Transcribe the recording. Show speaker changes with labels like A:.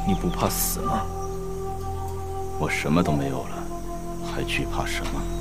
A: 你不怕死吗？我什么都没有了，还惧怕什么？